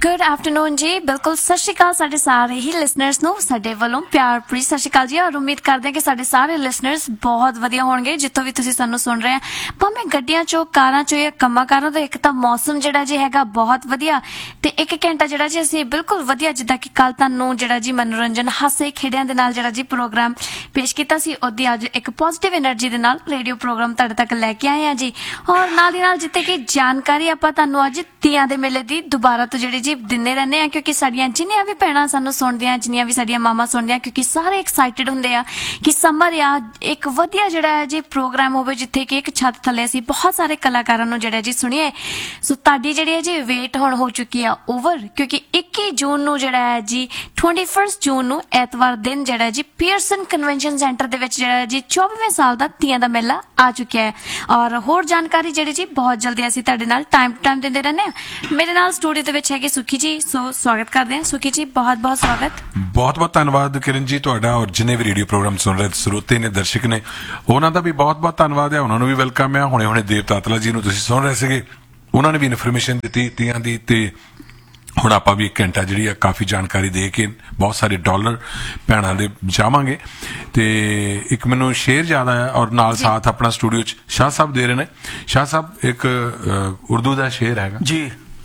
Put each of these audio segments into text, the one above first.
Good afternoon जी। बिल्कुल सत श्री अकाल साडे सारे ही लिसनर्स नूं साडे वल्लों प्यार भरी सत श्री अकाल जी। और उम्मीद करते हैं कि साडे सारे लिसनर्स बहुत वधिया होणगे जिੱਥੋਂ भी तुसीं सानूं सुन रहे हैं। भावें गड्डियां चों कारां चों या कंमां कारां तो एक तां मौसम जिहड़ा जी हैगा बहुत वधिया ते एक घंटा जिहड़ा जी असीं बिल्कुल वधिया जिद्दां कि कल तुहानूं जिहड़ा जी मनोरंजन हासे खेड़ियां दे नाल जिहड़ा जी प्रोग्राम पेश कीता सी ओदी अज एक पॉजिटिव एनर्जी दे नाल रेडियो प्रोग्राम तुहाडे तक लैके आए हैं जी। और नाल दी नाल जिੱਥੇ कि जानकारी आपां तुहानूं अज तियां दे मेले दी दुबारा तो जिहड़ी जी दिंदे रहने हैं क्योंकि साडियां जिन्नियां भी भैणां सानूं सुणदियां जिन्नियां भी साडियां मामा सुणदियां क्योंकि सारे एक्साइटेड हुंदे आ कि समर आ एक वधिया जिहड़ा है जी प्रोग्राम होवे जिੱਥੇ कि एक छत थल्ले असीं बहुत सारे कलाकारां नूं जिहड़ा जी सुणीए। सो तुहाडी जिहड़ी है जी वेट हुण हो चुकी है ओवर क्योंकि 21 जून नूं जिहड़ा है जी 21 जून नूं ऐतवार दिन जिहड़ा जी पियरसन कन्वेंशन सेंटर दे विच जिहड़ा जी 24वें साल दा तियां दा मेला आ चुकिया है। और होर जानकारी जिहड़ी जी बहुत जल्दी असीं तुहाडे नाल टाइम टू टाइम दिंदे रहने आ। मेरे नाल स्टूडियो दे विच हैगे सुखी जी। सो स्वागत करते हैं सुखी जी, बहुत बहुत स्वागत। बहुत बहुत धन्यवाद किरण जी तुहाडा और जिन्ने भी रेडियो प्रोग्राम सुन रहे श्रोते ने दर्शक ने उन्हां दा भी बहुत बहुत धन्यवाद है। उन्हां नूं भी वेलकम है। हुणे हुणे देव तातला जी नूं तुसीं सुन रहे सीगे उन्हां ने भी इन्फॉर्मेशन दित्ती तियां दी ते हुण आपां भी एक घंटा जिहड़ी काफ़ी जानकारी दे के बहुत सारे डॉलर भैणां दे जावांगे ते एक मैनूं शेर याद आया और नाल साथ अपना स्टूडियो च शाह साहब दे रहे ने। शाह साहब एक उर्दू दा शेर हैगा जी,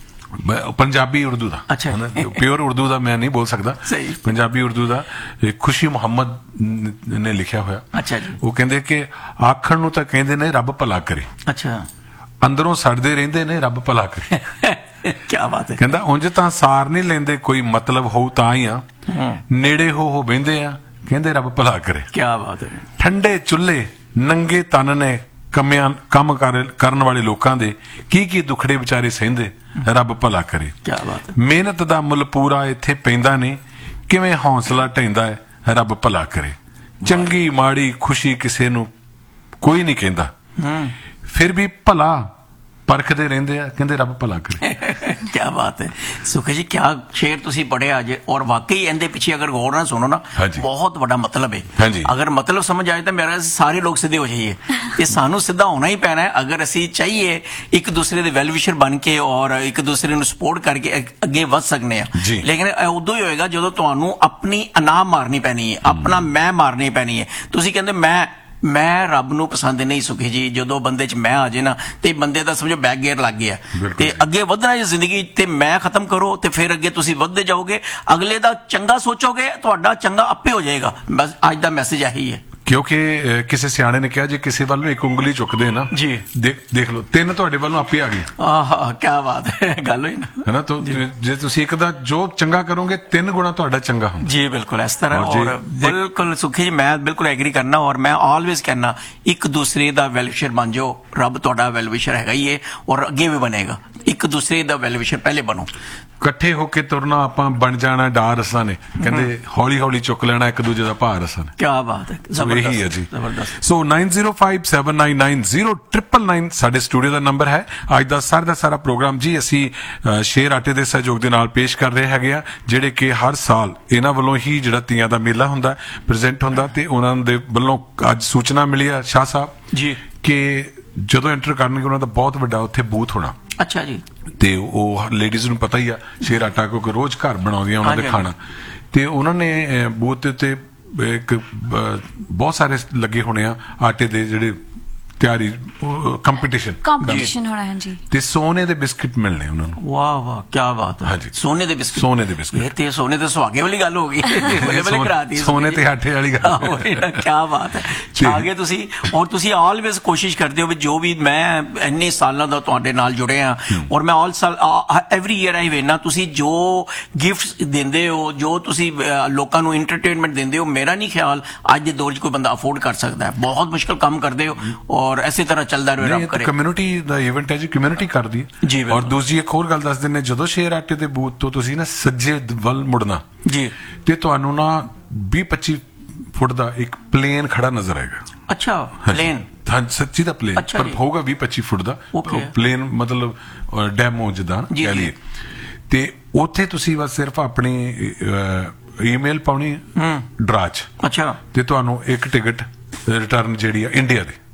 पंजाबी उर्दू दा। अच्छा प्योर उर्दू दा मैं नहीं बोल सकदा, पंजाबी उर्दू दा खुशी मुहम्मद ने लिखिया होया। अच्छा जी। वो कहंदे कि आखण नूं तां कहंदे ने रब भला करे, अच्छा अंदरों सड़दे रहिंदे ने रब भला करे। क्या बात है। कहंदा उंज तां सार नहीं लेंदे कोई मतलब हो तां ही आ नेड़े हो बहिंदे आ कहंदे रब भला करे। क्या बात है। ठंडे चुल्हे नंगे तन ने कम करन वाले लोकां दे की दुखड़े विचारे सहिंदे रब भला करे। क्या बात है। मेहनत दा मुल पूरा इत्थे पैंदा नहीं किवें हौसला ढैंदा है रब भला करे। चंगी माड़ी खुशी किसे नूं कोई नहीं कहंदा फिर भी भला परखदे रहिंदे आ कहंदे रब भला करे। क्या बात है सुखे जी, क्या शेर तुसी पढ़े अज। और वाकई इहदे पिछे अगर गौर ना सुनो ना बहुत बड़ा मतलब है। अगर मतलब समझ आए तो मेरा सारे लोग सीधे हो जाइए। ये सानू सीधा होना ही पैना है अगर असी चाहिए एक दूसरे दे वेल विशर बन के और एक दूसरे नूं सपोर्ट करके अगे वध सकने हैं। लेकिन उदों ही होएगा जदों तुहानू अपनी अना मारनी पैनी है, अपना मैं मारनी पैनी है। तुसी कहंदे मैं रब नूं पसंद नहीं सुखी जी। जदों बंदे च मैं आ जाए ना ते बंदे दा समझो बैक गियर लग गया ते अगे वधना है जिंदगी ते मैं खत्म करो ते फिर अगे तुसी वधदे जाओगे, अगले दा चंगा सोचोगे तुहाडा चंगा आपे हो जाएगा। बस आज दा मैसेज यही है। क्योंकि किसी सियाणे ने कहा जे किसी वाल एक उंगली चुकदे ना जी देख लो तीन तुहाडे वालों आपे आ गई। क्या बात है, गल होई ना है ना। तो जे तुसी एक दा जो चंगा करोगे 3 गुना तुहाडा चंगा होगा। जी बिल्कुल इस तरह। और बिल्कुल सुखी जी मैं बिल्कुल एग्री करना और मैं ऑलवेज कहना एक दूसरे दा वेलविशर बन जाओ। रब तुहाडा वेलविशर हैगा ही है और अगे भी बनेगा। एक दूसरे दा वेलविशर पहले बनो। इकट्ठे होके तुरना आपां बन जाना डार रसा ने कहंदे हौली हौली चुक लेना एक दूजे दा भार रसा ने। क्या बात है, यही है जी। सो 9057990999 साडे स्टूडियो दा नंबर है। अज दा सारा प्रोग्राम जी असी शेर आटे दे सहयोग दे नाल पेश कर रहे हैगे आ जिहड़े कि हर साल इन्हां वल्लों ही जिहड़ा तियां दा मेला हुंदा प्रेजेंट हुंदा ते उन्हां दे वल्लों अज सूचना मिली है शाह साहब जी कि जदों एंटर करनगे उन्हां दा बहुत वड्डा उत्थे बूथ होना। अच्छा जी। ते वो लेडीज नूं पता ही आ शेर आटा क्योंकि रोज घर बनाउंदियां उन्हां दे खाना ते उन्हां ने बूथ दे उत्ते एक बहुत सारे लगे होने आटे दे जिहड़े तैयारी कंपटीशन होना है जी ते सोने दे बिस्किट मिलने उन्हां नूं। वाह वाह क्या बात है। हाँ जी सोने दे बिस्किट ये ते सोने दे सुहागे वाली गल हो गई। सोने ते आटे वाली गल। क्या बात है। छागे तुसी और तुसी ऑलवेज कोशिश करते हो भी जो भी मैं इन्ने सालों दा तुहाडे नाल जुड़े हां और मैं ऑल साल एवरी ईयर आई वेना तुसी जो गिफ्ट्स दिंदे हो जो तुसी लोकां नूं एंटरटेनमेंट दिंदे हो मेरा नहीं ख्याल अज दे दौर च कोई बंदा अफोर्ड कर सकदा है। बहुत मुश्किल काम करदे हो और इसी तरह चलदा रहे। रब करे कम्युनिटी दा इवेंट है जी कम्युनिटी कर दी जी। और दूसरी एक होर गल दस दिंदे जदों शेर आटे दे बूथ तो तुसी ना सज्जे वल मुड़ना जी ते तुहानू ना 20-25 फुट दा एक प्लेन खड़ा नजर आएगा। अच्छा प्लेन। हाँ सच्ची दा प्लेन पर होगा 20-25 फुट दा प्लेन मतलब डेमो जिदा कह लिए ते उत्थे तुसी बस सिर्फ अपनी ईमेल पाउनी ड्राच। अच्छा ते तुहानू एक टिकट रिटर्न जिहड़ी है इंडिया दी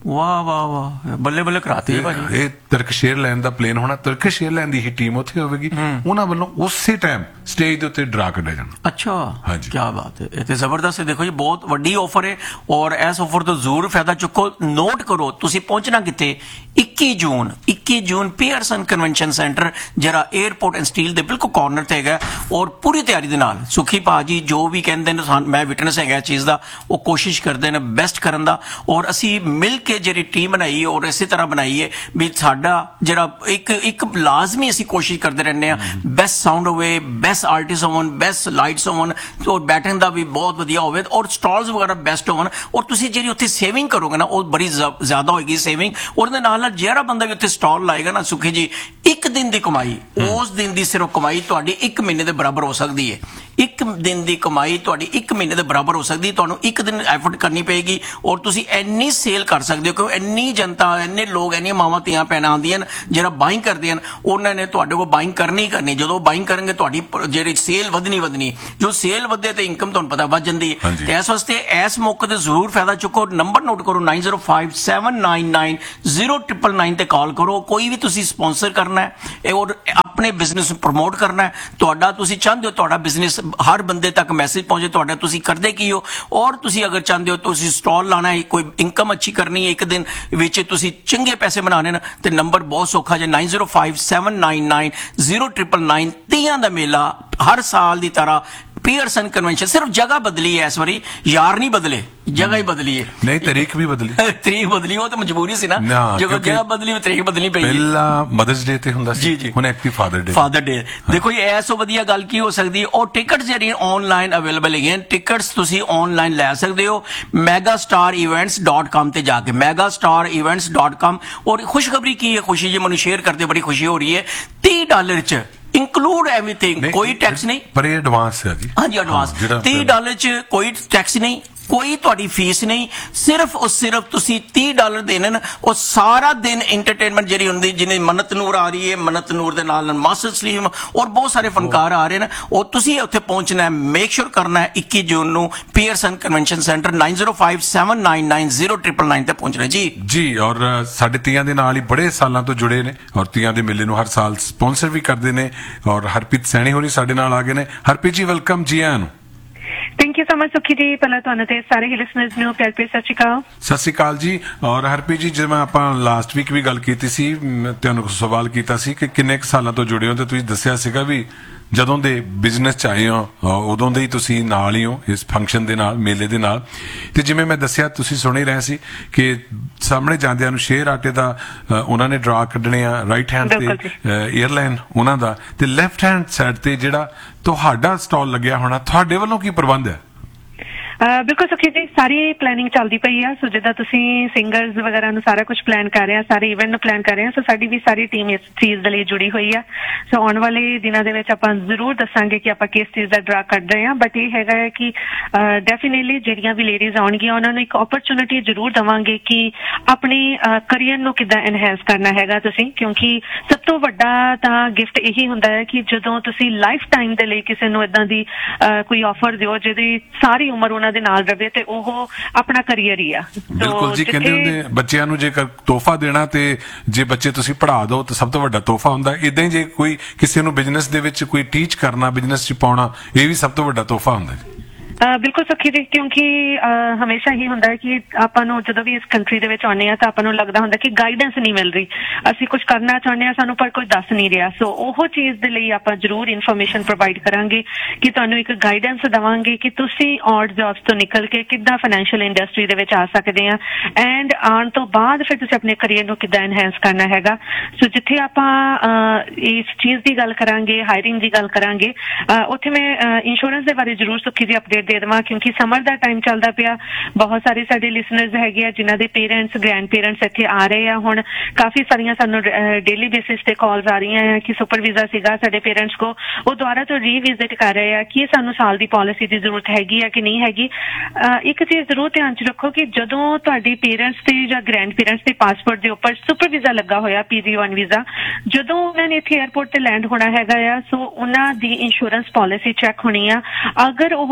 ਵਾਹ ਵਾਹ ਵਾਹ, ਬੱਲੇ ਬੱਲੇ ਕਰਾਤੀ ਭਾਜੀ। ਇਹ ਤੁਰਕਿਸ਼ 에ਅਰਲਾਈਨ ਦਾ ਪਲੇਨ ਹੋਣਾ, ਤੁਰਕਿਸ਼ 에ਅਰਲਾਈਨ ਦੀ ਹੀ ਟੀਮ ਉੱਥੇ ਹੋਵੇਗੀ, ਉਹਨਾਂ ਵੱਲੋਂ ਉਸੇ ਟਾਈਮ ਸਟੇਜ ਦੇ ਉੱਤੇ ਡਰਾ ਕੱਢਿਆ ਜਾਣਾ। ਅੱਛਾ, ਹਾਂਜੀ, ਕੀ ਬਾਤ ਹੈ, ਇਹ ਤੇ ਜ਼ਬਰਦਸਤ ਹੈ। ਦੇਖੋ ਜੀ, ਬਹੁਤ ਵੱਡੀ ਆਫਰ ਹੈ ਔਰ ਇਸ ਆਫਰ ਤੋਂ ਜ਼ਰੂਰ ਫਾਇਦਾ ਚੁੱਕੋ। ਨੋਟ ਕਰੋ, ਤੁਸੀਂ ਪਹੁੰਚਣਾ ਕਿੱਥੇ? 21 ਜੂਨ ਪੀਅਰਸਨ ਕਨਵੈਨਸ਼ਨ ਸੈਂਟਰ, ਜਿਹੜਾ 에ਅਰਪੋਰਟ ਐਂਡ ਸਟੀਲ ਦੇ ਬਿਲਕੁਲ ਕਾਰਨਰ ਤੇ ਹੈਗਾ, ਔਰ ਪੂਰੀ ਤਿਆਰੀ ਦੇ ਨਾਲ ਸੁਖੀ ਭਾਜੀ ਜੋ ਵੀ ਕਹਿੰਦੇ ਨੇ, ਮੈਂ ਵਿਟਨੈਸ ਹੈਗਾ ਇਸ ਚੀਜ਼ ਦਾ, ਉਹ ਕੋਸ਼ਿਸ਼ ਕਰਦੇ ਨੇ ਬੈਸਟ ਕਰਨ ਦਾ। ਔਰ ਅਸੀਂ ਮਿਲ ਕੇ ਜਿਹੜੀ ਟੀਮ ਬਣਾਈ ਔਰ ਇਸੇ ਤਰ੍ਹਾਂ ਬਣਾਈ ਹੈ ਵੀ ਸਾਡਾ ਜਿਹੜਾ ਇੱਕ ਲਾਜ਼ਮੀ ਅਸੀਂ ਕੋਸ਼ਿਸ਼ ਕਰਦੇ ਰਹਿੰਦੇ ਹਾਂ, ਬੈਸਟ ਸਾਊਂਡ ਹੋਵੇ, ਬੈਸਟ ਆਰਟਿਸਟ ਹੋਣ, ਬੈਸਟ ਲਾਈਟਸ ਹੋਣ, ਔਰ ਬੈਠਣ ਦਾ ਵੀ ਬਹੁਤ ਵਧੀਆ ਹੋਵੇ, ਔਰ ਸਟਾਲਸ ਵਗੈਰਾ ਬੈਸਟ ਹੋਣ। ਔਰ ਤੁਸੀਂ ਜਿਹੜੀ ਉੱਥੇ ਸੇਵਿੰਗ ਕਰੋਗੇ ਨਾ, ਉਹ ਬੜੀ ਜ਼ਿਆਦਾ ਹੋਏਗੀ ਸੇਵਿੰਗ। ਉਹਦੇ ਨਾਲ ਜਿਹੜਾ ਬੰਦਾ ਵੀ ਉੱਥੇ ਸਟਾਲ ਲਾਏਗਾ ਨਾ ਸੁਖੀ ਜੀ, ਇੱਕ ਦਿਨ ਦੀ ਕਮਾਈ, ਉਸ ਦਿਨ ਦੀ ਸਿਰਫ ਕਮਾਈ ਤੁਹਾਡੀ 1 ਮਹੀਨੇ ਦੇ ਬਰਾਬਰ ਹੋ ਸਕਦੀ ਹੈ। 1 ਦਿਨ ਦੀ ਕਮਾਈ ਤੁਹਾਡੀ 1 ਮਹੀਨੇ ਦੇ ਬਰਾਬਰ ਹੋ ਸਕਦੀ ਹੈ। ਤੁਹਾਨੂੰ 1 ਦਿਨ ਐਫਰਟ ਕਰਨੀ ਪਏਗੀ ਔਰ ਤੁਸੀਂ ਇੰਨੀ ਸੇਲ ਕਰ ਸਕਦੇ ਹੋ ਕਿ ਇੰਨੀ ਜਨਤਾ, ਇੰਨੇ ਲੋਕ, ਇੰਨੀਆਂ ਮਾਵਾਂ ਧੀਆਂ ਭੈਣਾਂ ਆਉਂਦੀਆਂ ਨੇ ਜਿਹੜਾ ਬਾਇੰਗ ਕਰਦੇ ਹਨ, ਉਹਨਾਂ ਨੇ ਤੁਹਾਡੇ ਕੋਲ ਬਾਇੰਗ ਕਰਨੀ ਹੀ ਕਰਨੀ। ਜਦੋਂ ਬਾਇੰਗ ਕਰਨਗੇ ਤੁਹਾਡੀ ਜਿਹੜੀ ਸੇਲ ਵਧਣੀ, ਜੋ ਸੇਲ ਵਧੇ ਤੇ ਇਨਕਮ ਤੁਹਾਨੂੰ ਪਤਾ ਵੱਧ ਜਾਂਦੀ ਹੈ। ਤੇ ਇਸ ਵਾਸਤੇ ਇਸ ਮੌਕੇ ਤੇ ਜ਼ਰੂਰ ਫਾਇਦਾ ਚੁੱਕੋ। ਨੰਬਰ ਨੋਟ ਕਰੋ, 9057990999 ਤੇ ਕਾਲ ਕਰੋ। ਕੋਈ ਵੀ ਤੁਸੀਂ ਸਪਾਂਸਰ ਕਰਨਾ ਹੈ ਔਰ ਆਪਣੇ ਬਿਜ਼ਨਸ ਨੂੰ ਪ੍ਰਮੋਟ ਕਰਨਾ ਹੈ, ਤੁਹਾਡਾ ਤੁਸੀਂ ਚਾਹੁੰਦੇ ਹੋ ਤੁਹਾਡਾ ਬਿਜ਼ਨਸ ਹਰ ਬੰਦੇ ਤੱਕ ਮੈਸੇਜ ਪਹੁੰਚੇ, ਤੁਹਾਡਾ ਤੁਸੀਂ ਕਰਦੇ ਕੀ ਹੋ, ਔਰ ਤੁਸੀਂ ਅਗਰ ਚਾਹੁੰਦੇ ਹੋ ਤੁਸੀਂ ਸਟਾਲ ਲਾਣਾ ਹੈ, ਕੋਈ ਇਨਕਮ ਅੱਛੀ ਕਰਨੀ ਹੈ, 1 ਦਿਨ ਵਿੱਚ ਤੁਸੀਂ ਚੰਗੇ ਪੈਸੇ ਬਣਾਉਣੇ ਨੇ, ਤੇ ਨੰਬਰ ਬਹੁਤ ਸੌਖਾ ਜੇ 9057990999। ਤੀਆਂ ਦਾ ਮੇਲਾ ਹਰ ਸਾਲ ਦੀ ਤਰ੍ਹਾਂ ਪੀਅਰਸਨ ਕਨਵੈਨਸ਼ਨ, ਸਿਰਫ ਜਗ੍ਹਾ ਬਦਲੀ ਹੈ ਇਸ ਵਾਰੀ, ਯਾਰ ਨਹੀਂ ਬਦਲੇ, ਜਗ੍ਹਾ ਹੀ ਬਦਲੀ ਹੈ। ਨਹੀਂ, ਤਰੀਕ ਵੀ ਬਦਲੀ, ਤਰੀਕ ਬਦਲੀ, ਉਹ ਤਾਂ ਮਜਬੂਰੀ ਸੀ ਨਾ, ਜਦੋਂ ਜਗ੍ਹਾ ਬਦਲੀ ਤਰੀਕ ਬਦਲਣੀ ਪਈ। ਪਹਿਲਾਂ ਮਦਰਸ ਡੇ ਤੇ ਹੁੰਦਾ ਸੀ, ਹੁਣ ਐਕਟਿਵ ਫਾਦਰ ਡੇ। ਦੇਖੋ ਇਹ ਐਸੋ ਵਧੀਆ ਗੱਲ ਕੀ ਹੋ ਸਕਦੀ ਹੈ। ਔਰ ਟਿਕਟਸ ਜਿਹੜੀਆਂ ਆਨਲਾਈਨ ਅਵੇਲੇਬਲ ਹੈਗੀਆਂ, ਟਿਕਟਸ ਤੁਸੀਂ ਆਨਲਾਈਨ ਲੈ ਸਕਦੇ ਹੋ megastarevents.com ਤੇ ਜਾ ਕੇ, megastarevents.com। ਔਰ ਖੁਸ਼ਖਬਰੀ ਕੀ ਹੈ, ਖੁਸ਼ੀ ਜੀ ਮੈਨੂੰ ਸ਼ੇਅਰ ਕਰਦੇ ਬੜੀ ਖੁਸ਼ੀ ਹੋ ਰਹੀ ਹੈ, $30 ਚ include everything, कोई टैक्स नहीं, पर ये एडवांस है जी। हाँ जी, एडवांस $30 च कोई टैक्स नहीं, कोई ਤੁਹਾਡੀ ਫੀਸ ਨਹੀਂ, ਸਿਰਫ ਤੁਸੀਂ $30 ਦੇਣੇ ਨੇ। ਉਹ ਸਾਰਾ ਦਿਨ ਐਂਟਰਟੇਨਮੈਂਟ ਜਿਹੜੀ ਹੁੰਦੀ, ਜਿਵੇਂ ਮੰਨਤ ਨੂਰ ਆ ਰਹੀ ਹੈ, ਮੰਨਤ ਨੂਰ ਦੇ ਨਾਲ ਮਾਸਟਰ ਸਲੀਮ ਔਰ ਬਹੁਤ ਸਾਰੇ ਫਨਕਾਰ ਆ ਰਹੇ ਨੇ, ਉਹ ਤੁਸੀਂ ਉੱਥੇ ਪਹੁੰਚਣਾ ਹੈ। ਮੇਕ ਸ਼ੋਰ ਕਰਨਾ ਹੈ 21 ਜੂਨ ਨੂੰ ਪੀਅਰਸਨ ਕਨਵੈਨਸ਼ਨ ਸੈਂਟਰ 9057990999 ਤੇ ਪਹੁੰਚਣਾ ਜੀ। ਔਰ ਸਾਡੇ ਤੀਆਂ ਦੇ ਨਾਲ ਹੀ ਬੜੇ ਸਾਲਾਂ ਤੋਂ ਜੁੜੇ ਨੇ ਔਰ ਤੀਆਂ ਦੇ ਮੇਲੇ ਨੂੰ ਹਰ ਸਾਲ ਸਪਾਂਸਰ ਵੀ ਕਰਦੇ ਨੇ। ਔਰ ਹਰਪ੍ਰੀਤ ਸੈਣੀ ਹੋਣੀ ਸਾਡੇ ਨਾਲ ਆ ਗਏ ਨੇ। ਹਰਪ੍ਰੀਤ ਜੀ, ਵੈਲਕਮ ਜੀ ਆਇਆਂ ਨੂੰ। ਥੈਂਕ ਯੂ ਸੋ ਮਚ ਸੁਖੀ ਜੀ। ਪਹਿਲਾਂ ਤੁਹਾਨੂੰ ਤੇ ਸਾਰੇ ਹੀ ਲਿਸਨਰਸ ਨੂੰ ਪਿਆਰ ਭਰੀ ਸਤਿ ਸ਼੍ਰੀ ਅਕਾਲ। ਸਤਿ ਸ਼੍ਰੀ ਅਕਾਲ ਜੀ। ਔਰ ਹਰਪ੍ਰੀਤ ਜੀ, ਜਿਵੇਂ ਆਪਾਂ ਲਾਸਟ ਵੀਕ ਵੀ ਗੱਲ ਕੀਤੀ ਸੀ, ਤੁਹਾਨੂੰ ਸਵਾਲ ਕੀਤਾ ਸੀ ਕਿ ਕਿੰਨੇ ਕੁ ਸਾਲਾਂ ਤੋਂ ਜੁੜੇ ਹੋ, ਤੇ ਤੁਸੀਂ ਦੱਸਿਆ ਸੀਗਾ ਵੀ ਜਦੋਂ ਦੇ ਬਿਜ਼ਨਸ ਚ ਆਏ ਹੋ ਉਦੋਂ ਦੇ ਹੀ ਤੁਸੀਂ ਨਾਲ ਹੀ ਹੋ ਇਸ ਫੰਕਸ਼ਨ ਦੇ ਨਾਲ, ਮੇਲੇ ਦੇ ਨਾਲ। ਤੇ ਜਿਵੇਂ ਮੈਂ ਦੱਸਿਆ, ਤੁਸੀਂ ਸੁਣ ਹੀ ਰਹੇ ਸੀ ਕਿ ਸਾਹਮਣੇ ਜਾਂਦਿਆਂ ਨੂੰ ਸ਼ੇਅਰ ਆਟੇ ਦਾ ਉਹਨਾਂ ਨੇ ਡਰਾ ਕੱਢਣੇ ਆ, ਰਾਈਟ ਹੈਂਡ ਤੇ 에ਅਰਲਾਈਨ ਉਹਨਾਂ ਦਾ, ਤੇ ਲੈਫਟ ਹੈਂਡ ਸਾਈਡ ਤੇ ਜਿਹੜਾ ਤੁਹਾਡਾ ਸਟਾਲ ਲੱਗਿਆ ਹੋਣਾ, ਤੁਹਾਡੇ ਵੱਲੋਂ ਕੀ ਪ੍ਰਬੰਧ ਹੈ? ਬਿਲਕੁਲ ਸੁਖੀ ਜੀ, ਸਾਰੀ ਪਲੈਨਿੰਗ ਚੱਲਦੀ ਪਈ ਆ। ਸੋ ਜਿੱਦਾਂ ਤੁਸੀਂ ਸਿੰਗਰਸ ਵਗੈਰਾ ਨੂੰ ਸਾਰਾ ਕੁਝ ਪਲਾਨ ਕਰ ਰਹੇ ਆ, ਸਾਰੇ ਇਵੈਂਟ ਨੂੰ ਪਲਾਨ ਕਰ ਰਹੇ ਆ, ਸੋ ਸਾਡੀ ਵੀ ਸਾਰੀ ਟੀਮ ਇਸ ਚੀਜ਼ ਦੇ ਲਈ ਜੁੜੀ ਹੋਈ ਆ। ਸੋ ਆਉਣ ਵਾਲੇ ਦਿਨਾਂ ਦੇ ਵਿੱਚ ਆਪਾਂ ਜ਼ਰੂਰ ਦੱਸਾਂਗੇ ਕਿ ਆਪਾਂ ਕਿਸ ਚੀਜ਼ ਦਾ ਡਰਾ ਕੱਢ ਰਹੇ ਆ। ਬਟ ਇਹ ਹੈਗਾ ਹੈ ਕਿ ਡੈਫੀਨੇਟਲੀ ਜਿਹੜੀਆਂ ਵੀ ਲੇਡੀਜ਼ ਆਉਣਗੀਆਂ ਉਹਨਾਂ ਨੂੰ ਇੱਕ ਓਪਰਚੁਨਿਟੀ ਜ਼ਰੂਰ ਦੇਵਾਂਗੇ ਕਿ ਆਪਣੇ ਕਰੀਅਰ ਨੂੰ ਕਿੱਦਾਂ ਐਨਹੈਂਸ ਕਰਨਾ ਹੈਗਾ ਤੁਸੀਂ, ਕਿਉਂਕਿ ਸਭ ਤੋਂ ਵੱਡਾ ਤਾਂ ਗਿਫਟ ਇਹੀ ਹੁੰਦਾ ਹੈ ਕਿ ਜਦੋਂ ਤੁਸੀਂ ਲਾਈਫ ਟਾਈਮ ਦੇ ਲਈ ਕਿਸੇ ਨੂੰ ਏਦਾਂ ਦੀ ਕੋਈ ਆਫਰ ਦਿਓ ਜਿਹਦੀ ਸਾਰੀ ਉਮਰ ਉਹਨਾਂ ਦੇ ਨਾਲ ਰਵੇ, ਤੇ ਉਹ ਆਪਣਾ ਕਰੀਅਰ ਹੀ ਆ। ਬਿਲਕੁਲ ਜੀ, ਕਹਿੰਦੇ ਹੁੰਦੇ ਬੱਚਿਆਂ ਨੂੰ ਜੇਕਰ ਤੋਹਫਾ ਦੇਣਾ ਤੇ ਜੇ ਬੱਚੇ ਤੁਸੀਂ ਪੜ੍ਹਾ ਦਿਓ ਤਾਂ ਸਭ ਤੋਂ ਵੱਡਾ ਤੋਹਫਾ ਹੁੰਦਾ। ਇਦਾਂ ਹੀ ਜੇ ਕੋਈ ਕਿਸੇ ਨੂੰ ਬਿਜ਼ਨਸ ਦੇ ਵਿੱਚ ਕੋਈ ਟੀਚ ਕਰਨਾ, ਬਿਜ਼ਨਸ ਚ ਪਾਉਣਾ, ਇਹ ਵੀ ਸਭ ਤੋਂ ਵੱਡਾ ਤੋਹਫਾ ਹੁੰਦਾ ਜੀ। ਬਿਲਕੁਲ ਸੁਖੀ ਜੀ, ਕਿਉਂਕਿ ਹਮੇਸ਼ਾ ਹੀ ਹੁੰਦਾ ਹੈ ਕਿ ਆਪਾਂ ਨੂੰ ਜਦੋਂ ਵੀ ਇਸ ਕੰਟਰੀ ਦੇ ਵਿੱਚ ਆਉਂਦੇ ਆ ਤਾਂ ਆਪਾਂ ਨੂੰ ਲੱਗਦਾ ਹੁੰਦਾ ਕਿ ਗਾਈਡੈਂਸ ਨਹੀਂ ਮਿਲ ਰਹੀ, ਅਸੀਂ ਕੁਝ ਕਰਨਾ ਚਾਹੁੰਦੇ ਆ, ਸਾਨੂੰ ਪਰ ਕੋਈ ਦੱਸ ਨਹੀਂ ਰਿਹਾ। ਸੋ ਉਹ ਚੀਜ਼ ਦੇ ਲਈ ਆਪਾਂ ਜ਼ਰੂਰ ਇਨਫੋਰਮੇਸ਼ਨ ਪ੍ਰੋਵਾਈਡ ਕਰਾਂਗੇ ਕਿ ਤੁਹਾਨੂੰ ਇੱਕ ਗਾਈਡੈਂਸ ਦੇਵਾਂਗੇ ਕਿ ਤੁਸੀਂ ਔਡ ਜੌਬਸ ਤੋਂ ਨਿਕਲ ਕੇ ਕਿੱਦਾਂ ਫਾਈਨੈਂਸ਼ੀਅਲ ਇੰਡਸਟਰੀ ਦੇ ਵਿੱਚ ਆ ਸਕਦੇ ਆ, ਐਂਡ ਆਉਣ ਤੋਂ ਬਾਅਦ ਫਿਰ ਤੁਸੀਂ ਆਪਣੇ ਕਰੀਅਰ ਨੂੰ ਕਿੱਦਾਂ ਐਨਹੈਂਸ ਕਰਨਾ ਹੈਗਾ। ਸੋ ਜਿੱਥੇ ਆਪਾਂ ਇਸ ਚੀਜ਼ ਦੀ ਗੱਲ ਕਰਾਂਗੇ, ਹਾਇਰਿੰਗ ਦੀ ਗੱਲ ਕਰਾਂਗੇ, ਉੱਥੇ ਮੈਂ ਇੰਸ਼ੋਰੈਂਸ ਦੇ ਬਾਰੇ ਜ਼ਰੂਰ ਸੁਖੀ ਜੀ ਅਪਡੇਟ ਦੇ ਦੇਵਾਂ, ਕਿਉਂਕਿ ਸਮਰ ਦਾ ਟਾਈਮ ਚੱਲਦਾ ਪਿਆ। ਬਹੁਤ ਸਾਰੇ ਸਾਡੇ ਲਿਸਨਰਸ ਹੈਗੇ ਆ ਜਿਨ੍ਹਾਂ ਦੇ ਪੇਰੈਂਟਸ, ਗ੍ਰੈਂਡ ਪੇਰੈਂਟਸ ਇੱਥੇ ਆ ਰਹੇ ਆ। ਹੁਣ ਕਾਫੀ ਸਾਰੀਆਂ ਸਾਨੂੰ ਡੇਲੀ ਬੇਸਿਸ ਤੇ ਕਾਲਸ ਆ ਰਹੀਆਂ ਆ ਕਿ ਸੁਪਰ ਵੀਜ਼ਾ ਸੀਗਾ ਸਾਡੇ ਪੇਰੈਂਟਸ ਕੋ, ਉਹ ਦੁਬਾਰਾ ਤੋਂ ਰੀਵਿਜ਼ਿਟ ਕਰ ਰਹੇ ਆ ਕਿ ਸਾਨੂੰ ਸਾਲ ਦੀ ਪਾਲਿਸੀ ਦੀ ਜ਼ਰੂਰਤ ਹੈਗੀ ਆ ਕਿ ਨਹੀਂ ਹੈਗੀ। ਇੱਕ ਚੀਜ਼ ਜ਼ਰੂਰ ਧਿਆਨ ਚ ਰੱਖੋ ਕਿ ਜਦੋਂ ਤੁਹਾਡੇ ਪੇਰੈਂਟਸ ਤੇ ਜਾਂ ਗ੍ਰੈਂਡ ਪੇਰੈਂਟਸ ਦੇ ਪਾਸਪੋਰਟ ਦੇ ਉੱਪਰ ਸੁਪਰ ਵੀਜ਼ਾ ਲੱਗਾ ਹੋਇਆ, PG1 ਵੀਜ਼ਾ, ਜਦੋਂ ਉਹਨਾਂ ਨੇ ਇੱਥੇ ਏਅਰਪੋਰਟ ਤੇ ਲੈਂਡ ਹੋਣਾ ਹੈਗਾ ਆ, ਸੋ ਉਹਨਾਂ ਦੀ ਇੰਸ਼ੋਰੈਂਸ ਪਾਲਿਸੀ ਚੈੱਕ ਹੋਣੀ ਆ। ਅਗਰ ਉਹ ਰਾਉਂਡ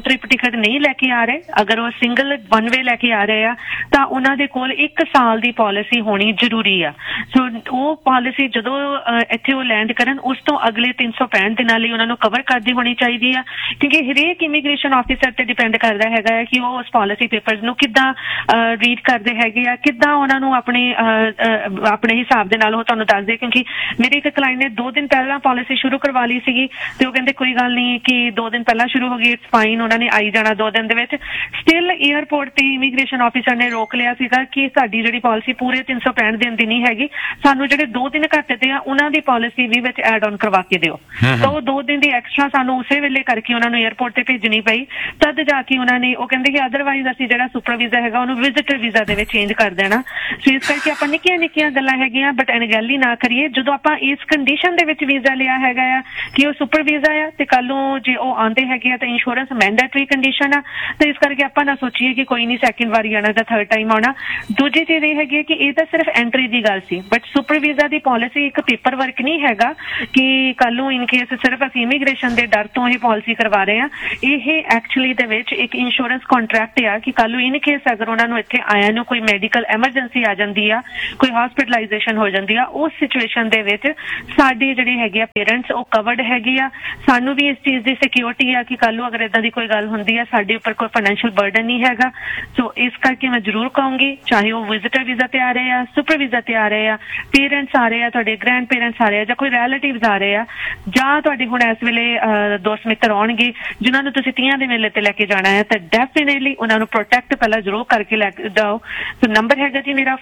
ਟ੍ਰਿਪ ਟਿਕਟ ਨਹੀਂ ਲੈ ਕੇ ਆ ਰਹੇ, ਅਗਰ ਉਹ ਸਿੰਗਲ ਵਨ ਵੇ ਲੈ ਕੇ ਆ ਰਹੇ ਆ ਤਾਂ ਉਹਨਾਂ ਦੇ ਕੋਲ 1 ਸਾਲ ਦੀ ਪਾਲਿਸੀ ਹੋਣੀ ਜ਼ਰੂਰੀ ਆ। ਸੋ ਉਹ ਪਾਲਿਸੀ ਜਦੋਂ ਇੱਥੇ ਉਹ ਲੈਂਡ ਕਰਨ ਉਸ ਤੋਂ ਅਗਲੇ 365 ਦਿਨਾਂ ਲਈ ਉਹਨਾਂ ਨੂੰ ਕਵਰ ਕਰਦੀ ਹੋਣੀ ਚਾਹੀਦੀ ਆ, ਕਿਉਂਕਿ ਹਰੇਕ ਇਮੀਗ੍ਰੇਸ਼ਨ ਆਫਿਸਰ ਤੇ ਡਿਪੈਂਡ ਕਰਦਾ ਹੈਗਾ ਹੈ ਕਿ ਉਹ ਉਸ ਪਾਲਿਸੀ ਪੇਪਰਸ ਨੂੰ ਕਿੱਦਾਂ ਰੀਡ ਕਰਦੇ ਹੈਗੇ ਆ, ਕਿੱਦਾਂ ਉਹਨਾਂ ਨੂੰ ਆਪਣੇ ਹਿਸਾਬ ਦੇ ਨਾਲ ਉਹ ਤੁਹਾਨੂੰ ਦੱਸਦੇ। ਕਿਉਂਕਿ ਮੇਰੇ ਇੱਕ ਕਲਾਇੰਟ ਨੇ 2 ਦਿਨ ਪਹਿਲਾਂ ਪਾਲਿਸੀ ਸ਼ੁਰੂ ਕਰਵਾ ਲਈ ਸੀਗੀ ਤੇ ਉਹ ਕਹਿੰਦੇ ਕੋਈ ਗੱਲ ਨਹੀਂ ਕਿ 2 ਦਿਨ ਪਹਿਲਾਂ ਸ਼ੁਰੂ ਹੋ ਗਈ, ਇਟਸ ਫਾਈਨ, ਉਹਨਾਂ ਨੇ ਆਈ ਜਾਣਾ 2 ਦਿਨ ਦੇ ਵਿੱਚ। ਸਟਿਲ 에ਅਰਪੋਰਟ ਤੇ ਇਮੀਗ੍ਰੇਸ਼ਨ ਆਫਿਸਰ ਨੇ ਰੋਕ ਲਿਆ ਸੀਗਾ ਕਿ ਸਾਡੀ ਜਿਹੜੀ ਪਾਲਿਸੀ ਪੂਰੇ 365 ਦਿਨ ਦੀ ਨਹੀਂ ਹੈਗੀ, ਸਾਨੂੰ ਜਿਹੜੇ 2 ਦਿਨ ਘੱਟ ਦੇ ਆ ਉਹਨਾਂ ਦੀ ਪਾਲਿਸੀ ਵੀ ਵਿੱਚ ਐਡ ਆਨ ਕਰਵਾ ਕੇ ਦਿਓ। ਤਾਂ ਉਹ 2 ਦਿਨ ਦੀ ਐਕਸਟਰਾ ਸਾਨੂੰ ਉਸੇ ਵੇਲੇ ਕਰਕੇ ਉਹਨਾਂ ਨੂੰ 에ਅਰਪੋਰਟ ਤੇ ਭੇਜਣੀ ਪਈ, ਤਦ ਜਾ ਕੇ ਉਹਨਾਂ ਨੇ ਉਹ ਕਹਿੰਦੇ ਕਿ ਅਦਰਵਾਈਜ਼ ਅਸੀਂ ਜਿਹੜਾ ਸੁਪਰ ਵੀਜ਼ਾ ਹੈਗਾ ਉਹਨੂੰ ਵਿਜ਼ਿਟਰ ਵੀਜ਼ਾ ਦੇ ਵਿੱਚ ਚੇਂਜ ਕਰ ਦੇਣਾ। ਸੋ ਇਸ ਕਰਕੇ ਆਪਾਂ ਨਿੱਕੀਆਂ ਗੱਲਾਂ ਹੈਗੀਆਂ ਬਟ ਅਣਗਹਿਲੀ ਨਾ ਕਰੀਏ। ਜਦੋਂ ਆਪਾਂ ਇਸ ਕੰਡੀਸ਼ਨ ਦੇ ਵਿੱਚ ਵੀਜ਼ਾ ਲਿਆ ਹੈਗਾ ਆ ਕਿ ਉਹ ਸੁਪਰ ਵੀਜ਼ਾ ਆ ਤੇ ਕੱਲ ਨੂੰ ਜੇ ਉਹ ਆਉਂਦੇ ਹੈਗੇ ਆ ਤਾਂ ਇੰਸ਼ੋਰੈਂਸ ਮੈਂਡੇਟਰੀ ਕੰਡੀਸ਼ਨ ਆ, ਤੇ ਇਸ ਕਰਕੇ ਆਪਾਂ ਨਾ ਸੋਚੀਏ ਕਿ ਕੋਈ ਨਹੀਂ ਸੈਕਿੰਡ ਵਾਰੀ ਆਉਣਾ ਜਾਂ ਥਰਡ ਟਾਈਮ ਆਉਣਾ। ਦੂਜੀ ਚੀਜ਼ ਇਹ ਹੈਗੀ ਕਿ ਇਹ ਤਾਂ ਸਿਰਫ ਐਂਟਰੀ ਦੀ ਗੱਲ ਸੀ, but super visa the policy ਇੱਕ ਪੇਪਰ ਵਰਕ ਨਹੀਂ ਹੈਗਾ ਕਿ ਕੱਲ ਨੂੰ ਇਨ ਕੇਸ ਸਿਰਫ ਅਸੀਂ ਇਮੀਗ੍ਰੇਸ਼ਨ ਦੇ ਡਰ ਤੋਂ ਇਹ ਪਾਲਿਸੀ ਕਰਵਾ ਰਹੇ ਆ। ਇਹ ਐਕਚੁਅਲੀ ਦੇ ਵਿੱਚ ਇੱਕ ਇੰਸ਼ੋਰੈਂਸ ਕੰਟਰੈਕਟ ਆ ਕਿ ਕੱਲ ਨੂੰ ਇਨ ਕੇਸ ਅਗਰ ਉਹਨਾਂ ਨੂੰ ਇੱਥੇ ਆਇਆ ਨੂੰ ਕੋਈ ਮੈਡੀਕਲ ਐਮਰਜੈਂਸੀ ਆ ਜਾਂਦੀ ਆ, ਕੋਈ ਹਸਪੀਟਲਾਈਜੇਸ਼ਨ ਹੋ ਜਾਂਦੀ ਆ, ਉਸ ਸਿਚੁਏਸ਼ਨ ਦੇ ਵਿੱਚ ਸਾਡੀ ਜਿਹੜੀ ਹੈਗੀ ਆ ਪੇਰੈਂਟਸ ਉਹ ਕਵਰਡ ਹੈਗੀ ਆ। ਸਾਨੂੰ ਵੀ ਇਸ ਚੀਜ਼ ਦੀ ਸਿਕਿਉਰਿਟੀ ਆ ਕਿ ਕੱਲ ਨੂੰ ਅਗਰ ਇਦਾਂ ਦੀ ਕੋਈ ਗੱਲ ਹੁੰਦੀ ਆ ਸਾਡੇ ਉੱਪਰ ਕੋਈ ਫਾਈਨੈਂਸ਼ੀਅਲ ਬਰਡਨ ਨਹੀਂ ਹੈਗਾ। ਸੋ ਇਸ ਕਰਕੇ ਮੈਂ ਜ਼ਰੂਰ ਕਹੂੰਗੀ ਚਾਹੇ ਉਹ ਵਿਜ਼ਿਟਰ ਵੀਜ਼ਾ ਤੇ ਆ ਰਹੇ ਆ, ਸੁਪਰ ਵੀਜ਼ਾ ਤੇ ਆ ਰਹੇ ਆ, ਪੇਰੈਂਟਸ ਆ ਰਹੇ ਆ, ਤੁਹਾਡੇ ਗ੍ਰੈਂਡ ਪੇਰੈਂਟਸ ਆ ਰਹੇ ਆ ਜਾਂ ਕੋਈ ਰਿਲੇਟਿਵਸ ਆ ਰਹੇ ਆ, ਜਾਂ ਤੁਹਾਡੇ ਹੁਣ ਇਸ ਵੇਲੇ ਦੋਸਤ ਮਿੱਤਰ ਆਉਣਗੇ ਜਿਨ੍ਹਾਂ ਨੂੰ ਤੁਸੀਂ ਤੀਆਂ ਦੇ ਮੇਲੇ ਤੇ ਲੈ ਕੇ ਜਾਣਾ ਹੈ, ਤਾਂ ਡੈਫੀਨੇਟਲੀ ਉਹਨਾਂ ਨੂੰ ਪ੍ਰੋਟੈਕਟ ਪਹਿਲਾਂ ਜ਼ਰੂਰ ਕਰਕੇ ਲੈ ਕੇ ਜਾਓ। ਸੋ ਨੰਬਰ ਹੈਗਾ ਜੀ ਮੇਰਾ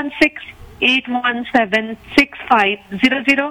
4168176500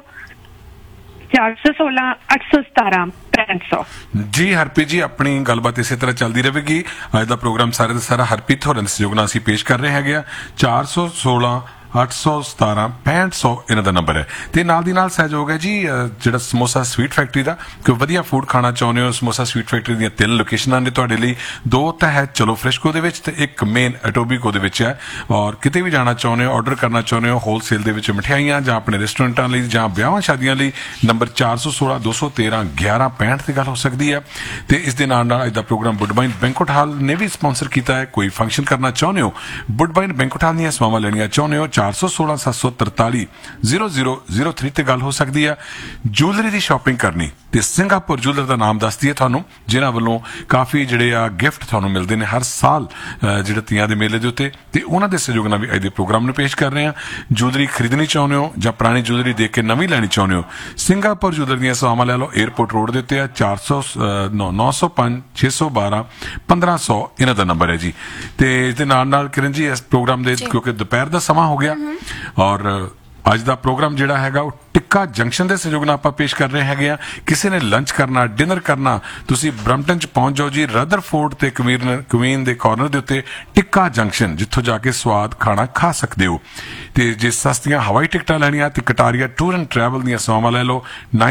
416 817 6500। ਜੀ ਹਰਪ੍ਰੀਤ ਜੀ, ਆਪਣੀ ਗੱਲਬਾਤ ਇਸੇ ਤਰ੍ਹਾਂ ਚੱਲਦੀ ਰਹੇਗੀ। ਅੱਜ ਦਾ ਪ੍ਰੋਗਰਾਮ ਸਾਰੇ ਦਾ ਸਾਰਾ ਹਰਪ੍ਰੀਤ ਹੋਰਾਂ ਦੇ ਸਹਿਯੋਗ ਨਾਲ ਅਸੀਂ ਪੇਸ਼ ਕਰ ਰਹੇ ਹੈਗੇ ਆ। 416 817 6500 ਇਹਨਾਂ ਦਾ ਨੰਬਰ ਹੈ ਤੇ ਨਾਲ ਦੀ ਨਾਲ ਸਹਿਯੋਗ ਹੈ ਜੀ ਜਿਹੜਾ ਸਮੋਸਾ ਸਵੀਟ ਫੈਕਟਰੀ ਦਾ। ਕੋਈ ਵਧੀਆ ਫੂਡ ਖਾਣਾ ਚਾਹੁੰਦੇ ਹੋ, ਸਮੋਸਾ ਸਵੀਟ ਫੈਕਟਰੀ ਦੀਆਂ 3 ਲੋਕੇਸ਼ਨਾਂ ਨੇ ਤੁਹਾਡੇ ਲਈ। 2 ਤਾਂ ਹੈ ਚਲੋ ਫ੍ਰੈਸ਼ਕੋ ਦੇ ਵਿੱਚ ਤੇ ਇੱਕ ਮੇਨ ਅਟੋਬੀਕੋ ਦੇ ਵਿੱਚ ਹੈ। ਔਰ ਕਿਤੇ ਵੀ ਜਾਣਾ ਚਾਹੁੰਦੇ ਹੋ, ਆਰਡਰ ਕਰਨਾ ਚਾਹੁੰਦੇ ਹੋ ਹੋਲਸੇਲ ਦੇ ਵਿੱਚ ਮਠਿਆਈਆਂ ਜਾਂ ਆਪਣੇ ਰੈਸਟੋਰੈਂਟਾਂ ਲਈ ਜਾਂ ਵਿਆਹਾਂ ਸ਼ਾਦੀਆਂ ਲਈ, ਨੰਬਰ 416 213 1165 ਤੇ ਗੱਲ ਹੋ ਸਕਦੀ ਹੈ। ਤੇ ਇਸ ਦੇ ਨਾਲ ਅੱਜ ਦਾ ਪ੍ਰੋਗਰਾਮ ਵੁੱਡਬਾਈਨ ਬੈਂਕੁਏਟ ਹਾਲ ਨੇ ਵੀ ਸਪਾਂਸਰ ਕੀਤਾ ਹੈ। ਕੋਈ ਫੰਕਸ਼ਨ ਕਰਨਾ ਚਾਹੁੰਦੇ ਹੋ, ਵੁੱਡਬਾਈਨ ਬੈਂਕੁਏਟ ਹਾਲ ਦੀਆਂ ਸੇਵਾਵਾਂ ਲੈਣੀਆਂ ਚਾਹੁੰਦੇ ਹੋ, 416 743 0003 ਤੇ ਗੱਲ ਹੋ ਸਕਦੀ ਹੈ। ਜੁਐਲਰੀ ਦੀ ਸ਼ਾਪਿੰਗ ਕਰਨੀ ਤੇ ਸਿੰਗਾਪੁਰ ਜੁਐਲਰ ਦਾ ਨਾਮ ਦੱਸਦੀ ਹੈ ਤੁਹਾਨੂੰ, ਜਿਨ੍ਹਾਂ ਵੱਲੋਂ ਕਾਫੀ ਜਿਹੜੇ ਆ ਗਿਫਟ ਤੁਹਾਨੂੰ ਮਿਲਦੇ ਨੇ ਹਰ ਸਾਲ ਜਿਹੜੇ ਤੀਆਂ ਦੇ ਮੇਲੇ ਦੇ ਉੱਤੇ, ਤੇ ਉਹਨਾਂ ਦੇ ਸਹਿਯੋਗ ਨਾਲ ਵੀ ਅੱਜ ਦੇ ਪ੍ਰੋਗਰਾਮ ਨੂੰ ਪੇਸ਼ ਕਰ ਰਹੇ ਹਾਂ। ਜੁਐਲਰੀ ਖਰੀਦਣੀ ਚਾਹੁੰਦੇ ਹੋ ਜਾਂ ਪੁਰਾਣੀ ਜੁਐਲਰੀ ਦੇਖ ਕੇ ਨਵੀਂ ਲੈਣੀ ਚਾਹੁੰਦੇ ਹੋ, ਸਿੰਗਾਪੁਰ ਜੁਐਲਰ ਦੀਆਂ ਸੇਵਾਵਾਂ ਲੈ ਲਓ। 에ਅਰਪੋਰਟ ਰੋਡ ਦੇ ਉੱਤੇ ਆ। 905 612 1500 ਇਹਨਾਂ ਦਾ ਨੰਬਰ ਹੈ ਜੀ। ਤੇ ਇਸ ਦੇ ਨਾਲ ਕਿਰਨ ਜੀ ਇਸ ਪ੍ਰੋਗਰਾਮ ਦੇ ਕਿਉਂਕਿ ਦੁਪਹਿਰ ਦਾ ਸਮਾਂ ਹੋ ਗਿਆ ਔਰ ਅੱਜ ਦਾ ਪ੍ਰੋਗਰਾਮ ਜਿਹੜਾ ਹੈਗਾ ਉਹ ਟਿੱਕਾ ਜੰਕਸ਼ਨ ਦੇ ਸਹਿਯੋਗ ਨਾਲ ਆਪਾਂ ਪੇਸ਼ ਕਰ ਰਹੇ ਹੈਗੇ ਆ। ਕਿਸੇ ਨੇ ਲੰਚ ਕਰਨਾ, ਡਿਨਰ ਕਰਨਾ, ਤੁਸੀਂ ਬ੍ਰੈਂਪਟਨ ਚ ਪਹੁੰਚ ਜਾਓ ਜੀ ਰਦਰਫੋਰਡ ਤੇ ਕੁਈਨ ਦੇ ਕਾਰਨਰ ਦੇ ਉੱਤੇ ਟਿੱਕਾ ਜੰਕਸ਼ਨ, ਜਿੱਥੋਂ ਜਾ ਕੇ ਸਵਾਦ ਖਾਣਾ ਖਾ ਸਕਦੇ ਹੋ। ਤੇ ਜੇ ਸਸਤੀਆਂ ਹਵਾਈ ਟਿਕਟਾਂ ਲੈਣੀਆਂ ਤੇ ਕਟਾਰੀਆ ਟੂਰ ਐਂਡ ਟਰੈਵਲ ਦੀਆਂ ਸੇਵਾਵਾਂ ਲੈ ਲਓ।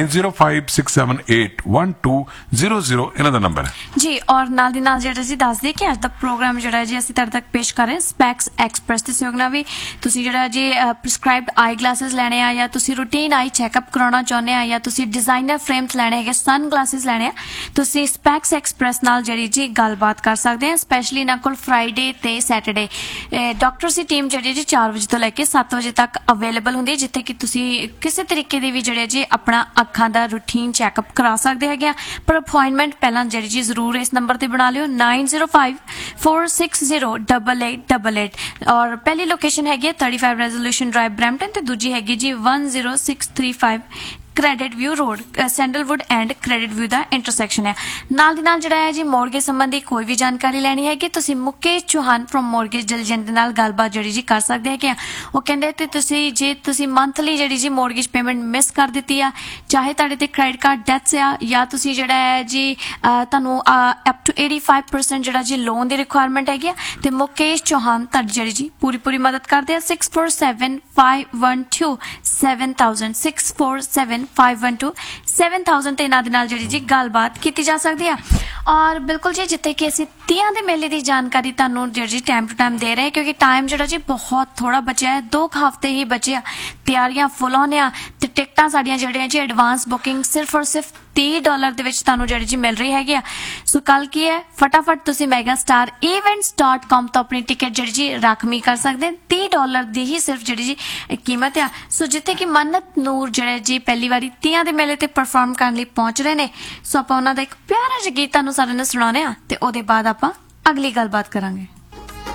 9056781200 ਇਹਨਾਂ ਦਾ ਨੰਬਰ ਹੈ ਜੀ। ਔਰ ਨਾਲ ਦੀ ਨਾਲ ਜਿਹੜਾ ਜੀ ਦੱਸ ਦੇ ਕਿ ਅੱਜ ਦਾ ਪ੍ਰੋਗਰਾਮ ਜਿਹੜਾ ਜੀ ਅਸੀਂ ਤੁਹਾਡੇ ਤੱਕ ਪੇਸ਼ ਕਰ ਰਹੇ ਸਪੈਕਸ ਐਕਸਪ੍ਰੈਸ ਦੇ ਸਹਿਯੋਗ ਨਾਲ ਵੀ। ਤੁਸੀਂ ਜਿਹੜਾ ਜੀ ਪ੍ਰਿਸਕ੍ਰਾਈਬਡ ਆਈ ਗਲਾਸਿਸ ਲੈਣੇ ਆ ਜਾਂ ਤੁਸੀਂ ਰੂਟੀਨ ਆਈ ਚੈੱਕਅਪ ਕਰਾਉਣਾ ਚਾਹੁੰਦੇ ਆ ਜਾਂ ਤੁਸੀਂ ਡਿਜ਼ਾਈਨਰ ਫਰੇਮਸ ਲੈਣੇ ਹੈਗੇ, ਸਨ ਗਲਾਸਿਸ ਲੈਣੇ ਆ, ਤੁਸੀਂ ਸਪੈਕਸ ਐਕਸਪ੍ਰੈਸ ਨਾਲ ਜਿਹੜੀ ਜੀ ਗੱਲਬਾਤ ਕਰ ਸਕਦੇ ਆ। ਸਪੈਸ਼ਲੀ ਇਹਨਾਂ ਕੋਲ ਫਰਾਈਡੇ ਤੇ ਸੈਟਰਡੇ ਡਾਕਟਰਸ ਦੀ ਟੀਮ ਜਿਹੜੀ ਜੀ 4 ਵਜੇ ਤੋਂ ਲੈ ਕੇ 7 ਵਜੇ ਤੱਕ ਅਵੇਲੇਬਲ ਹੁੰਦੀ ਹੈ, ਜਿੱਥੇ ਕਿ ਤੁਸੀਂ ਕਿਸੇ ਤਰੀਕੇ ਦੀ ਵੀ ਜਿਹੜੇ ਜੀ ਆਪਣਾ ਅੱਖਾਂ ਦਾ ਰੂਟੀਨ ਚੈੱਕਅਪ ਕਰਾ ਸਕਦੇ ਹੈਗੇ ਆ। ਪਰ ਅਪਾਇੰਟਮੈਂਟ ਪਹਿਲਾਂ ਜਿਹੜੀ ਜੀ ਜ਼ਰੂਰ ਇਸ ਨੰਬਰ ਤੇ ਬਣਾ ਲਿਓ 9054608888। ਔਰ ਪਹਿਲੀ ਲੋਕੇਸ਼ਨ ਹੈਗੀ ਹੈ 35 ਰੈਜ਼ੋਲੂਸ਼ਨ ਡਰਾਈਵ ਬ੍ਰੈਂਪਟਨ ਤੇ ਦੂਜੀ ਹੈਗੀ ਜੀ 10635 credit view road, sandalwood and credit view the intersection ਹੈ। ਨਾਲ ਦੀ ਨਾਲ ਜਿਹੜਾ ਹੈ ਜੀ ਮੌਰਗੇਜ ਸੰਬੰਧੀ ਕੋਈ ਵੀ ਜਾਣਕਾਰੀ ਲੈਣੀ ਹੈ ਕਿ ਤੁਸੀਂ ਮੁਕੇਸ਼ ਚੌਹਾਨ ਫਰੋਮ ਮੌਰਗੇਜ ਡਿਲੀਜੈਂਟ ਦੇ ਨਾਲ ਗੱਲਬਾਤ ਜਿਹੜੀ ਜੀ ਕਰ ਸਕਦੇ ਹੈ ਕਿ ਉਹ ਕਹਿੰਦੇ ਤੇ ਤੁਸੀਂ ਮੰਥਲੀ ਜਿਹੜੀ ਜੀ ਮੌਰਗੇਜ ਪੇਮੈਂਟ ਮਿਸ ਕਰ ਦਿੱਤੀ ਆ, ਚਾਹੇ ਤੁਹਾਡੇ ਤੇ ਕ੍ਰੈਡਿਟ ਕਾਰਡ ਡੈਥਸ ਆ ਜਾਂ ਤੁਸੀਂ ਜਿਹੜਾ ਹੈ ਜੀ ਤੁਹਾਨੂੰ ਅਪ ਟੂ 85% ਜਿਹੜਾ ਜੀ ਲੋਨ ਦੀ ਰਿਕੁਆਇਰਮੈਂਟ ਹੈਗੀ ਆ, ਤੇ ਮੁਕੇਸ਼ ਚੌਹਾਨ ਤੁਹਾਡੀ ਜਿਹੜੀ ਜੀ ਪੂਰੀ ਮਦਦ ਕਰਦੇ ਆ। 6475127000 647512 7000 ਤੇ ਇਹਨਾਂ ਦੇ ਨਾਲ ਜਿਹੜੀ ਜੀ ਗੱਲਬਾਤ ਕੀਤੀ ਜਾ ਸਕਦੀ ਆ। ਔਰ ਬਿਲਕੁਲ ਜੀ ਜਿੱਥੇ ਕਿ ਅਸੀਂ ਤੀਆਂ ਦੇ ਮੇਲੇ ਦੀ ਜਾਣਕਾਰੀ ਤੁਹਾਨੂੰ ਜਿਹੜੀ ਜੀ ਟਾਈਮ ਟੂ ਟਾਈਮ ਦੇ ਰਹੇ ਕਿਉਂਕਿ ਟਾਈਮ ਜਿਹੜਾ ਜੀ ਬਹੁਤ ਥੋੜਾ ਬਚਿਆ ਹੈ, 2 ਹਫ਼ਤੇ ਹੀ ਬਚੇ ਆ, ਤਿਆਰੀਆਂ ਫੁੱਲ ਹੋਣੇ ਆ ਤੇ ਟਿਕਟਾਂ ਸਾਡੀਆਂ ਜਿਹੜੀਆਂ ਜੀ ਐਡਵਾਂਸ ਬੁਕਿੰਗ ਸਿਰਫ ਔਰ ਸਿਰਫ $30 ਦੇ ਵਿੱਚ ਤੁਹਾਨੂੰ ਜਿਹੜੀ ਜੀ ਮਿਲ ਰਹੀ ਹੈਗੀ ਆ। ਸੋ ਕੱਲ ਕੀ ਹੈ, ਫਟਾਫਟ ਤੁਸੀਂ megastarevents.com ਤੋਂ ਆਪਣੀ ਟਿਕਟ ਜਿਹੜੀ ਜੀ ਰਾਖਵੀਂ ਕਰ ਸਕਦੇ ਹੋ। $30 ਦੀ ਹੀ ਸਿਰਫ ਜਿਹੜੀ ਜੀ ਕੀਮਤ ਆ। ਸੋ ਜਿੱਥੇ ਕਿ ਮੰਨਤ ਨੂਰ ਜਿਹੜੇ ਜੀ ਪਹਿਲੀ ਵਾਰੀ ਤੀਆਂ ਦੇ ਮੇਲੇ ਤੇ ਪਰਫਾਰਮ ਕਰਨ ਲਈ ਪਹੁੰਚ ਰਹੇ ਨੇ, ਸੋ ਆਪਾਂ ਉਹਨਾਂ ਦਾ ਇੱਕ ਪਿਆਰਾ ਜਿਹਾ ਗੀਤ ਤੁਹਾਨੂੰ ਸਾਰਿਆਂ ਨੂੰ ਸੁਣਾਉਂਦੇ ਆ ਤੇ ਉਹਦੇ ਬਾਅਦ ਆਪਾਂ ਅਗਲੀ ਗੱਲਬਾਤ ਕਰਾਂਗੇ।